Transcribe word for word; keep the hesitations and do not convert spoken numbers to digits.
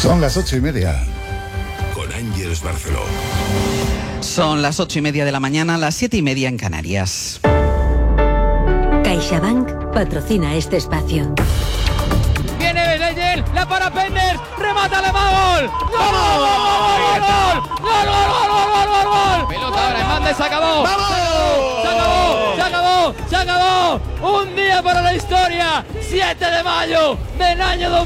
Son las ocho y media. Con Ángeles Barceló. Son las ocho y media de la mañana, las siete y media en Canarias. CaixaBank patrocina este espacio. Viene Beneller, la para Penders, remata Alemán, gol, gol, gol, gol, gol, gol, gol, gol, gol, gol. Pelota ahora, Hernández, se acabó, se acabó, se acabó, se acabó, un día para la historia, siete de mayo del año dos mil.